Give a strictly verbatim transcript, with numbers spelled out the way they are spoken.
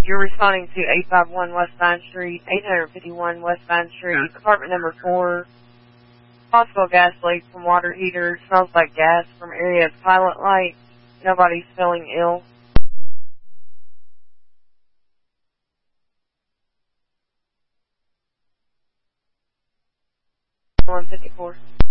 You're responding to eight five one West Vine Street, eight fifty-one West Vine Street, apartment number four. Possible gas leak from water heater. Smells like gas from area of pilot light. Nobody's feeling ill. one fifty-four.